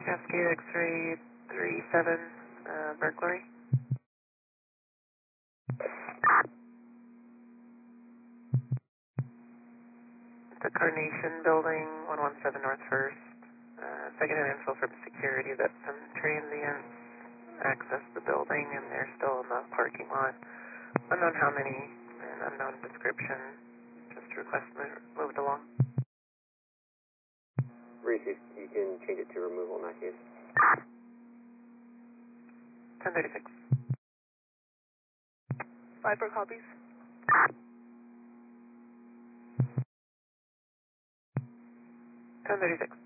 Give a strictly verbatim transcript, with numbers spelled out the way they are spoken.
Cascade X-ray three seven, uh, burglary. The Carnation Building, one one seven North First. Uh, secondhand info from security that some transients accessed the building and they're still in the parking lot. Unknown how many, and unknown description. Just request move, moved along. Received. You can change it to removal in that case. ten thirty-six. Viper copies. ten thirty-six.